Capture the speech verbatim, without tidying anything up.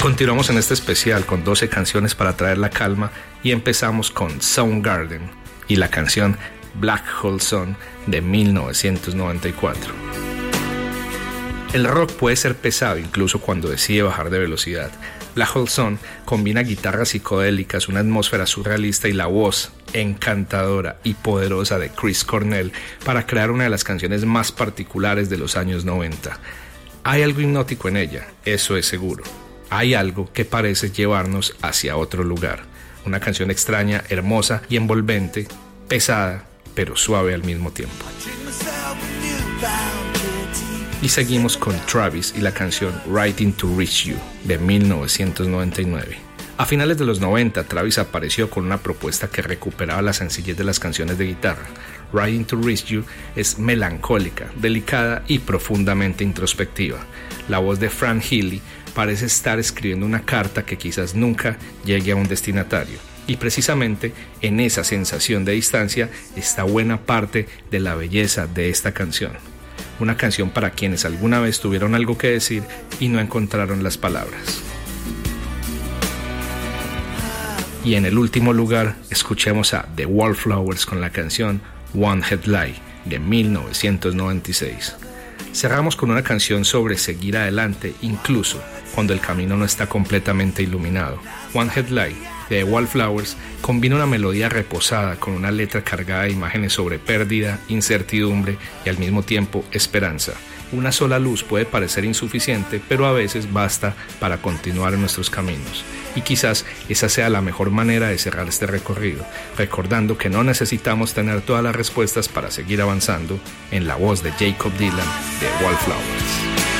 Continuamos en este especial con doce canciones para traer la calma y empezamos con Soundgarden y la canción Black Hole Sun de mil novecientos noventa y cuatro. El rock puede ser pesado incluso cuando decide bajar de velocidad. Black Hole Sun combina guitarras psicodélicas, una atmósfera surrealista y la voz encantadora y poderosa de Chris Cornell para crear una de las canciones más particulares de los años noventa. Hay algo hipnótico en ella, eso es seguro. Hay algo que parece llevarnos hacia otro lugar. Una canción extraña, hermosa y envolvente, pesada, pero suave al mismo tiempo. Y seguimos con Travis y la canción Writing to Reach You de mil novecientos noventa y nueve. A finales de los noventa, Travis apareció con una propuesta que recuperaba la sencillez de las canciones de guitarra. Writing to Reach You es melancólica, delicada y profundamente introspectiva. La voz de Frank Healy parece estar escribiendo una carta que quizás nunca llegue a un destinatario. Y precisamente en esa sensación de distancia está buena parte de la belleza de esta canción. Una canción para quienes alguna vez tuvieron algo que decir y no encontraron las palabras. Y en el último lugar, escuchemos a The Wallflowers con la canción One Head Lie de mil novecientos noventa y seis. Cerramos con una canción sobre seguir adelante incluso cuando el camino no está completamente iluminado. One Head Lie de The Wallflowers combina una melodía reposada con una letra cargada de imágenes sobre pérdida, incertidumbre y al mismo tiempo esperanza. Una sola luz puede parecer insuficiente, pero a veces basta para continuar en nuestros caminos. Y quizás esa sea la mejor manera de cerrar este recorrido, recordando que no necesitamos tener todas las respuestas para seguir avanzando, en la voz de Jakob Dylan de Wallflowers.